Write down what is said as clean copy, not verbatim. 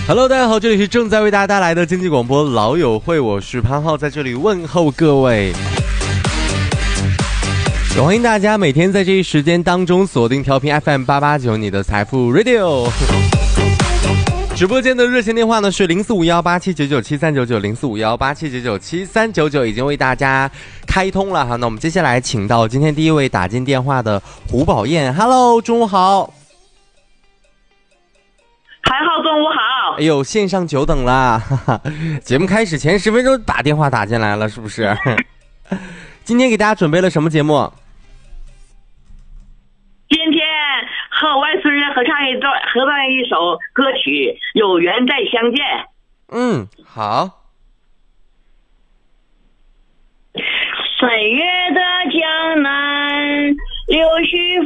Hello， 大家好，这里是正在为大家带来的经济广播老友会，我是潘浩，在这里问候各位。也欢迎大家每天在这一时间当中锁定调频 FM889你的财富 Radio。直播间的热线电话呢是045187997399，045187997399，已经为大家开通了哈。那我们接下来请到今天第一位打进电话的胡宝燕。Hello， 中午好。 还好，中午好。 哎呦，线上久等啦！哈哈，节目开始前10分钟把电话打进来了，是不是？今天给大家准备了什么节目？ 今天和外孙人合唱一首歌曲《有缘再相见》。 好。 岁月的江南，柳絮